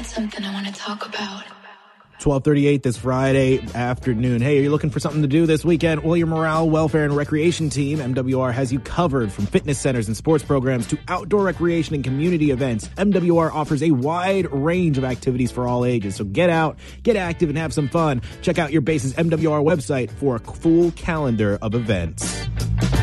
something I want to talk about. 12:38 this Friday afternoon. Hey, are you looking for something to do this weekend? Well, your Morale, Welfare, and Recreation team, MWR, has you covered. From fitness centers and sports programs to outdoor recreation and community events, MWR offers a wide range of activities for all ages. So get out, get active, and have some fun. Check out your base's MWR website for a full calendar of events.